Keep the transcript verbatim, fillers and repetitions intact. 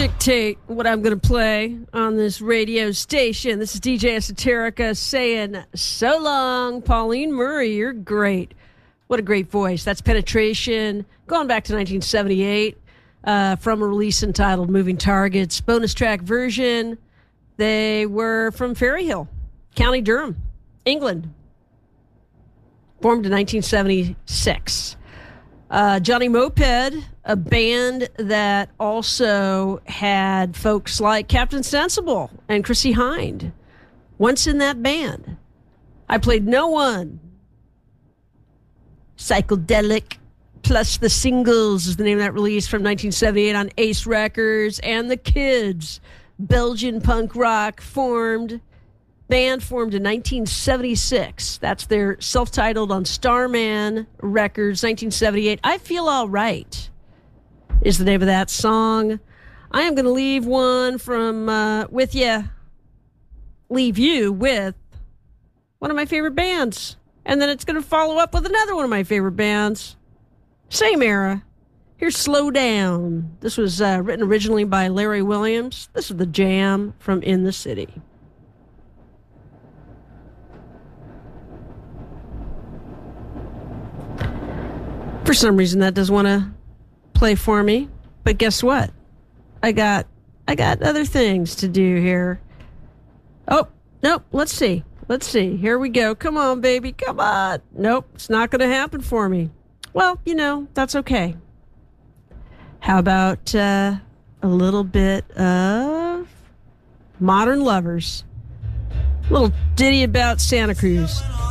dictate what I'm going to play on this radio station. This is D J Esoterica saying, so long, Pauline Murray, you're great. What a great voice. That's Penetration, going back to nineteen seventy-eight, uh, from a release entitled Moving Targets. Bonus track version, they were from Ferry Hill, County Durham, England. Formed in nineteen seventy-six. Uh, Johnny Moped, a band that also had folks like Captain Sensible and Chrissie Hynde once in that band. I Played No One. Psychedelic plus the Singles is the name of that release from nineteen seventy-eight on Ace Records. And the Kids, Belgian punk rock formed. Band formed in nineteen seventy-six. That's their self-titled on Starman Records, nineteen seventy-eight. I Feel All Right is the name of that song. I am going to leave one from uh, with you, leave you with one of my favorite bands. And then it's going to follow up with another one of my favorite bands. Same era. Here's Slow Down. This was uh, written originally by Larry Williams. This is The Jam from In the City. For some reason, that doesn't want to play for me. But guess what? I got I got other things to do here. Oh, nope. Let's see. Let's see. Here we go. Come on, baby. Come on. Nope. It's not going to happen for me. Well, you know, that's okay. How about uh, a little bit of Modern Lovers? A little ditty about Santa Cruz.